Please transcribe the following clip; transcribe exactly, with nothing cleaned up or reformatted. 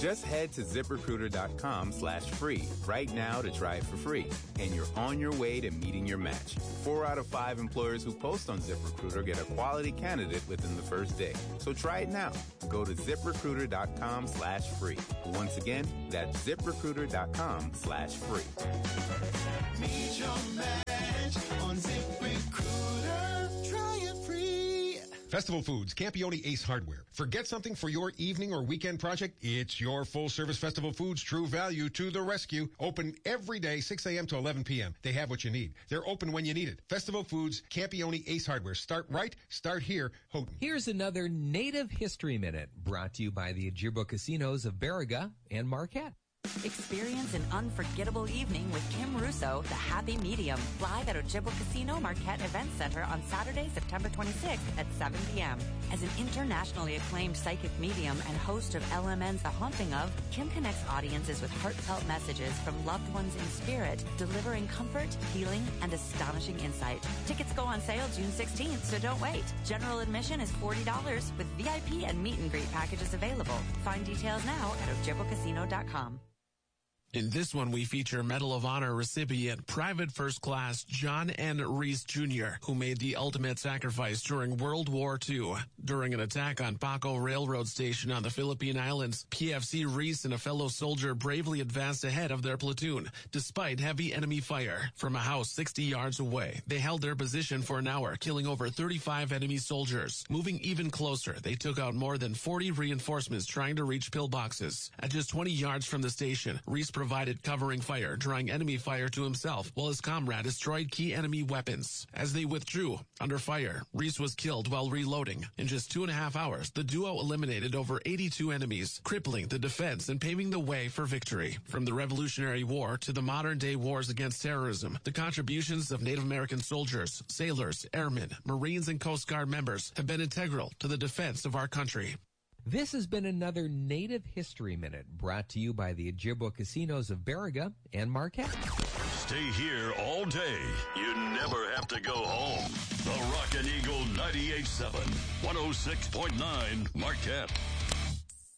Just head to ZipRecruiter.com slash free right now to try it for free. And you're on your way to meeting your match. Four out of five employers who post on ZipRecruiter get a quality candidate within the first day. So try it now. Go to ZipRecruiter.com slash free. Once again, that's ZipRecruiter.com slash free. Meet your match on ZipRecruiter. Try it free. Festival Foods, Campione Ace Hardware. Forget something for your evening or weekend project? It's your full-service Festival Foods True Value to the rescue. Open every day, six a.m. to eleven p.m. They have what you need. They're open when you need it. Festival Foods, Campione Ace Hardware. Start right, start here. Houghton. Here's another Native History Minute brought to you by the Ojibwa Casinos of Baraga and Marquette. Experience an unforgettable evening with Kim Russo, the Happy Medium, live at Ojibwa Casino Marquette Event Center on Saturday, September twenty-sixth at seven p.m. As an internationally acclaimed psychic medium and host of L M N's The Haunting Of, Kim connects audiences with heartfelt messages from loved ones in spirit, delivering comfort, healing, and astonishing insight. Tickets go on sale June sixteenth, so don't wait. General admission is forty dollars with V I P and meet and greet packages available. Find details now at ojibwa casino dot com. In this one, we feature Medal of Honor recipient Private First Class John N. Reese Junior, who made the ultimate sacrifice during World War Two. During an attack on Paco Railroad Station on the Philippine Islands, P F C Reese and a fellow soldier bravely advanced ahead of their platoon, despite heavy enemy fire. From a house sixty yards away, they held their position for an hour, killing over thirty-five enemy soldiers. Moving even closer, they took out more than forty reinforcements trying to reach pillboxes. At just twenty yards from the station, Reese provided covering fire, drawing enemy fire to himself, while his comrade destroyed key enemy weapons. As they withdrew, under fire, Reese was killed while reloading. In just two and a half hours, the duo eliminated over eighty-two enemies, crippling the defense and paving the way for victory. From the Revolutionary War to the modern-day wars against terrorism, the contributions of Native American soldiers, sailors, airmen, Marines, and Coast Guard members have been integral to the defense of our country. This has been another Native History Minute brought to you by the Ojibwa Casinos of Baraga and Marquette. Stay here all day. You never have to go home. The Rockin' Eagle ninety-eight point seven, one oh six point nine Marquette.